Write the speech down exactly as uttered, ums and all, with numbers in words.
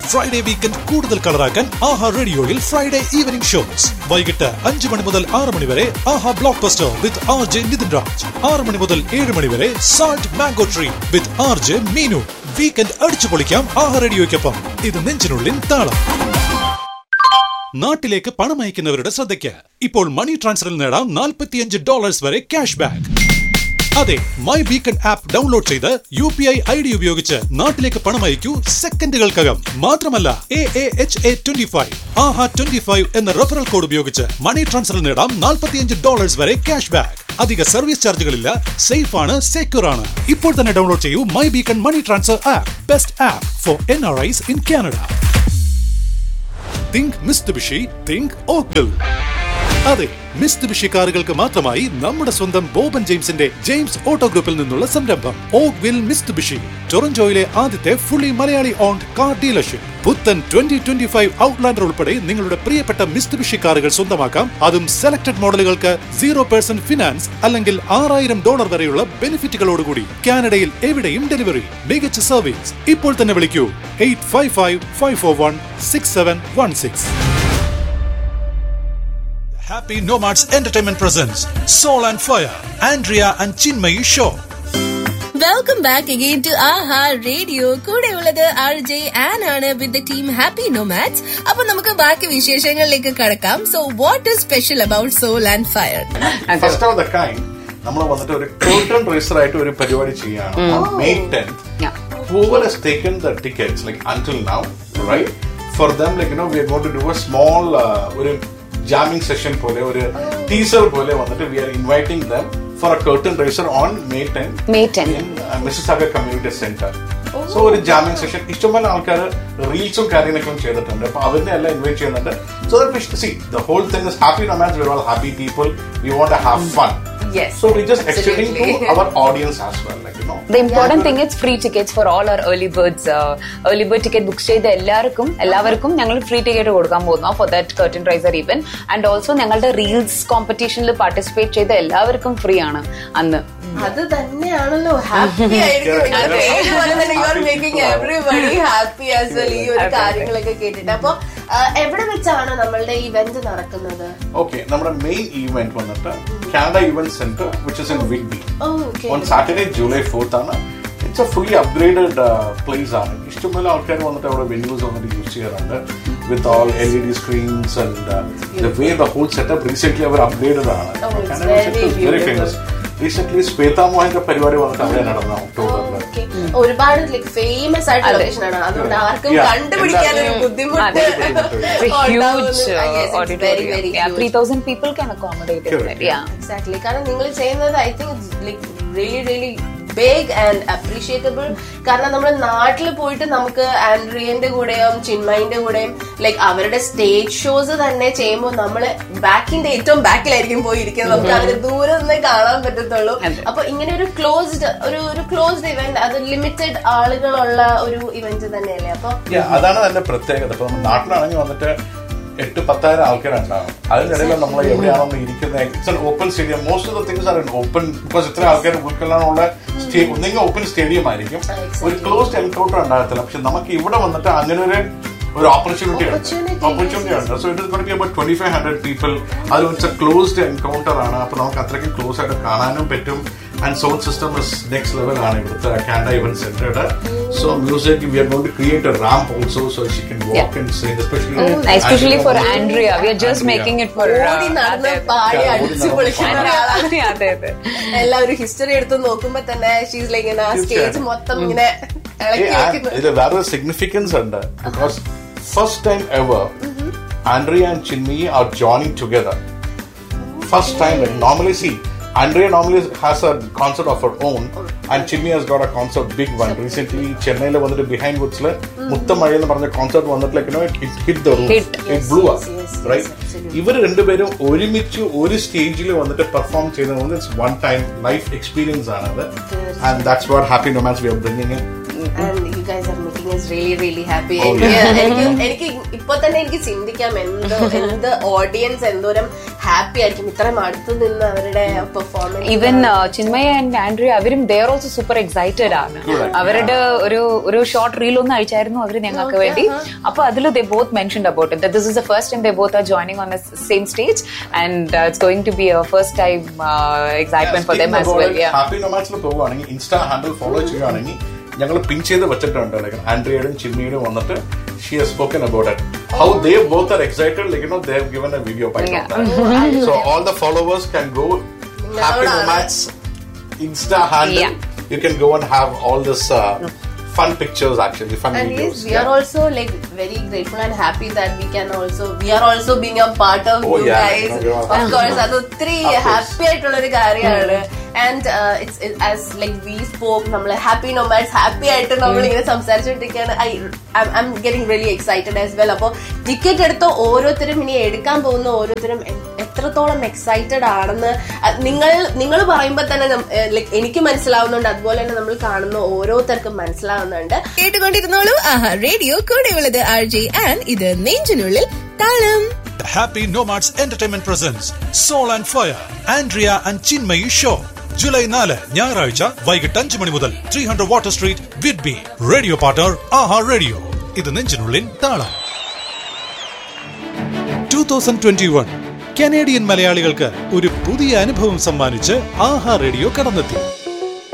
Friday weekend കൂടുതൽ കളറാക്കാൻ ആഹാ റേഡിയോയിൽ Friday evening shows വൈകിട്ട് അഞ്ചു മണി മുതൽ ആറ് മണി വരെ ആഹാ block buster with R J Nitin Raj. ആറ് മണി മുതൽ ഏഴ് മണി വരെ salt mango tree with R J Meenu. Weekend അടിച്ചു പൊളിക്കാം ആഹാ റേഡിയോയ്ക്കൊപ്പം. ഇത് നെഞ്ചിനുള്ളിൽ താളം. നാട്ടിലേക്ക് പണം അയക്കുന്നവരുടെ ശ്രദ്ധയ്ക്ക് ഇപ്പോൾ മണി ട്രാൻസ്ഫറിൽ നേടാം നാൽപ്പത്തിയഞ്ച് ഡോളേഴ്സ് വരെ ക്യാഷ് ബാക്ക്. അതെ, മൈ ബീക്കൺ ആപ്പ് ഡൗൺലോഡ് ചെയ്ത് U P I I D ഉപയോഗിച്ച് നാട്ടിലേക്ക് പണം അയക്കൂ സെക്കൻഡുകൾക്കകം. മാത്രമല്ല A A H A twenty five Aaha twenty five എന്ന റെഫറൽ കോഡ് ഉപയോഗിച്ച് മണി ട്രാൻസ്ഫറിൽ നേടാം നാൽപ്പത്തിയഞ്ച് ഡോളേഴ്സ് വരെ ക്യാഷ് ബാക്ക്. അധിക സർവീസ് ചാർജുകളില്ല, സേഫ് ആണ്, സെക്യൂർ ആണ്. ഇപ്പോൾ തന്നെ ഡൗൺലോഡ് ചെയ്യൂ my beacon money transfer app. Best app four N R Is in Canada. Think Mitsubishi, think ഓക്വിൽ. അതെ, മിത്സുബിഷി കാറുകൾക്ക് മാത്രമായി നമ്മുടെ സ്വന്തം ബോബൻ ജെയിംസിന്റെ ജെയിംസ് ഓട്ടോ ഗ്രൂപ്പിൽ നിന്നുള്ള സംരംഭം ഓക്വിൽ മിത്സുബിഷി. ടൊറന്റോയിലെ ആദ്യത്തെ fully Malayali owned car dealership. പുത്തൻ ട്വന്റി ട്വന്റി ഫൈവ് ഔട്ട്ലാൻഡർ ഉൾപ്പെടെ നിങ്ങളുടെ പ്രിയപ്പെട്ട മിത്സുബിഷി കാറുകൾ സ്വന്തമാക്കാം. അതും സെലക്ടഡ് മോഡലുകൾക്ക് സീറോ പെർസെന്റ് ഫിനാൻസ് അല്ലെങ്കിൽ ആറായിരം ഡോളർ വരെയുള്ള ബെനിഫിറ്റുകളോടുകൂടി. കാനഡയിൽ എവിടെയും ഡെലിവറി, മികച്ച സർവീസ്. ഇപ്പോൾ തന്നെ വിളിക്കൂ eight five five five four one six seven one six. Happy Nomads Entertainment presents Soul and Fire, Andrea and Chinmayi Show. Welcome back again to Aha Radio. കൂടെ ഉള്ളത് ആർ ജെ ആൻ ആണ് with the team Happy Nomads. അപ്പോൾ നമുക്ക് ബാക്കി വിശേഷങ്ങളിലേക്ക് കടക്കാം. So what is special about Soul and Fire? First of the kind, നമ്മൾ വന്നിട്ട് ഒരു curtain raiser ആയിട്ട് ഒരു പരിപാടി ചെയ്യാണ്. May tenth. Yeah. Whoever has taken the tickets like until now, right? For them, like you know, we are going to do a small uh, ഒരു jamming session pole or a teaser pole vanittu we are inviting them for a curtain raiser on May tenth May tenth in uh, Mississauga Community Center. Oh. So ഒരു jamming session ഇഷ്ടംപോലെ ആൾക്കാർ റീൽസും കാര്യങ്ങളൊക്കെ ചെയ്തിട്ടുണ്ട്. അപ്പൊ അവരെ എല്ലാം ഇൻവൈറ്റ് ചെയ്യുന്നുണ്ട്. So that we see the whole thing is happy nomads. We're all happy people. We want to have fun. Yes. So we just extending to our audience as well, like you know. The important yeah. thing is free tickets for all our early birds. Uh, early bird ticket book ചെയ്ത എല്ലാവർക്കും എല്ലാവർക്കും ഞങ്ങൾ free ticket കൊടുക്കാൻ പോകുന്നു for that curtain raiser event. And also ഞങ്ങളുടെ reels കോമ്പറ്റീഷനിൽ participate ചെയ്ത എല്ലാവർക്കും free ആണ് അന്ന്. അത് തന്നെയാണല്ലോ ഹാപ്പി ആയിരിക്കും. എവറിബഡി ഹാപ്പി ആസ് വെൽ ഈ ഒരു കാര്യങ്ങളൊക്കെ കേട്ടിട്ട്. അപ്പൊ എവിടെ വെച്ചാണ് നമ്മളുടെ ഇവന്റ് നടക്കുന്നത്? ഓക്കെ, നമ്മുടെ മെയിൻ ഇവന്റ് വന്നിട്ട് Canada event centre which is in Whitby. On Saturday July fourth ആണ്. It's a fully upgraded uh, place ആണ്. ഇഷ്ടംപോലെ ആൾക്കാർ വന്നിട്ട് അവിടെ വെന്യൂസ് വന്നിട്ട് യൂസ് ചെയ്യാറുണ്ട് with all L E D screens and uh, the way the whole setup recently our upgraded ആണ്. Canada is very famous. Recently Shweta മോഹന്റെ പരിപാടി വന്നിട്ട് അവിടെ നടന്ന ഒക്ടോബറിൽ. ഒരുപാട് ലൈക് ഫേമസ് ആയിട്ടുള്ള ലൊക്കേഷൻ ആണ്. അതുകൊണ്ട് ആർക്കും കണ്ടുപിടിക്കാൻ ഒരു ബുദ്ധിമുട്ട്. three thousand people can accommodate it. Yeah, exactly. കാരണം നിങ്ങൾ ചെയ്യുന്നത് I think it's like really really big and appreciable. കാരണം നമ്മുടെ നാട്ടിൽ പോയിട്ട് നമുക്ക് ആൻഡ്രിയന്റെ കൂടെയും ചിന്മയിന്റെ കൂടെയും ലൈക്ക് അവരുടെ സ്റ്റേജ് ഷോസ് തന്നെ ചെയ്യുമ്പോൾ നമ്മള് ബാക്കിന്റെ ഏറ്റവും ബാക്കിലായിരിക്കും പോയിരിക്കുന്നത്. നമുക്ക് അവര് ദൂരെ നിന്ന് കാണാൻ പറ്റത്തുള്ളൂ. അപ്പൊ ഇങ്ങനെ ഒരു ക്ലോസ്ഡ് ഒരു ഒരു ക്ലോസ്ഡ് ഇവന്റ്, അത് ലിമിറ്റഡ് ആളുകളുള്ള ഒരു ഇവന്റ് തന്നെയല്ലേ? അപ്പൊ അതാണ് അതിന്റെ പ്രത്യേകത. ഇപ്പൊ നാട്ടിലാണെങ്കിൽ വന്നിട്ട് എട്ട് പത്തായിരം ആൾക്കാരുണ്ടാവും. അതിനിടയിൽ നമ്മൾ എവിടെയാണോ ഇരിക്കുന്നത്, it's an open stadium. Most of the things are open because ഇത്ര ആൾക്കാർ ഉൾക്കൊള്ളാനുള്ള സ്റ്റേഡിയം ഒന്നെങ്കിൽ ഓപ്പൺ സ്റ്റേഡിയം ആയിരിക്കും, ഒരു ക്ലോസ്ഡ് എൻകൗണ്ടർ ഉണ്ടാകത്തില്ല. പക്ഷെ നമുക്ക് ഇവിടെ വന്നിട്ട് അങ്ങനെ ഒരു ഒരു ഓപ്പർച്യൂണിറ്റി ഉണ്ട് ഓപ്പർച്യൂണിറ്റി ഉണ്ട് so it is going to B about twenty five hundred people. അത് ഇറ്റ്സ് എ ക്ലോസ്ഡ് എൻകൗണ്ടർ ആണ്. അപ്പൊ നമുക്ക് അത്രയ്ക്കും ക്ലോസ് ആയിട്ട് കാണാനും പറ്റും. And sound system is next level ആണ് ഇവിടുത്തെ Canada event സെന്ററുടെ. So music, we are going to create a ramp also so she can walk yeah. and sing, especially oh, especially for Andrea. We are just Andrea. making it for ഓടി നടന്ന് പാടി അടിച്ചു പൊളിക്കുന്ന ആളാണ്. എല്ലാവരും history എടുത്ത് നോക്കുമ്പോ തന്നെ ഷീസ് ലൈക്ക് ഇങ്ങനെ ആ സ്റ്റേജ് മൊത്തം ഇങ്ങനെ ഇളക്കി വെക്കുന്നു. ഇത് വേറെ സിഗ്നിഫിക്കൻസ് ഉണ്ട് because first time ever Andrea and Chinmayi are joining together. First time. Normally see Andrea normally has a concert of her own and Chinmayi has got a concert, big one. Recently Chennai le vandu behind woods le Muttamazhi ennu parna concert vandu like you know it, it hit the roof. Hit. It blew up. Yes, yes, right? Ivar rendu perum orimichu oru stage il vandu perform cheyna vandu it's one time life experience another. And that's what Happy Nomads we are bringing in. And you guys are making us was really really happy. Oh, എനിക്ക് എനിക്ക് ഇപ്പൊ തന്നെ എനിക്ക് ചിന്തിക്കാം എന്തോ എന്ത് audience എന്തോരം happy ആയിരിക്കും ഇത്രയും അടുത്ത് നിന്ന് അവരുടെ performance. Even Chinmaya and Andrea അവരും they are also super excited ആണ്. അവരുടെ ഒരു ഒരു ഷോർട്ട് റീൽ ഒന്ന് അയച്ചായിരുന്നു അവര് ഞങ്ങൾക്ക് വേണ്ടി. അപ്പൊ അതിൽ ദേ both mentioned about it. This is the first time they both are joining on the same stage and it's going to B A first time excitement for them as well. Happy നൊമാഡ്സിൽ പോകുവാണെങ്കിൽ insta handle follow ചെയ്യുകയാണെങ്കിൽ ഞങ്ങൾ പിൻ ചെയ്ത് വെച്ചിട്ടുണ്ട്. Like ആൻഡ്രിയയും ചിന്മയും വന്നിട്ട് she has spoken about it, how they both are excited, like you know they have given a video by yeah. that. So all the followers can go Happy Nomads Insta handle, yeah. You can go and have all this uh, fun pictures, actually fun and videos. Yes, we yeah. are also like very grateful and happy that we can also we are also being a part of oh, you yeah. guys. No, of course adu three happy aayittulla oru karyana. And uh, it's it, as like we spoke nammal happy nomads happy aayittu nammal ingane samsarichittikkana. I I'm, I'm getting really excited as well. appo ticket edutho ഓരോരുത്തരും ഇനി എടുക്കാൻ പോകുന്ന ഓരോരുത്തരും എത്രത്തോളം excited ആണെന്ന് നിങ്ങൾ നിങ്ങൾ പറയുമ്പോൾ തന്നെ ലൈക്ക് എനിക്ക് മനസ്സിലാവുന്നുണ്ട്. അതുപോലെ തന്നെ നമ്മൾ കാണുന്ന ഓരോരുത്തർക്കും മനസ്സിലാവുന്നുണ്ട്. കേട്ടുകൊണ്ടിരുന്നോളൂ ആഹാ റേഡിയോ. കൂടെയുള്ളത് ആർ ജെ ആൻ. ഇത് നെഞ്ചിനുള്ളിൽ താളം. Happy Nomads Entertainment presents Soul and Fire Andrea and Chinmayi Show. July നാല് ഞായറാഴ്ച വൈകിട്ട് അഞ്ച് മണി മുതൽ three hundred water street Whidbey. Radio partner ആഹാ റേഡിയോ. ഇത് നെഞ്ചിനുള്ളിൽ താളം. Two thousand twenty one Canadian മലയാളികൾക്ക് ഒരു പുതിയ അനുഭവം സമ്മാനിച്ച് ആഹാ റേഡിയോ കടന്നെത്തി.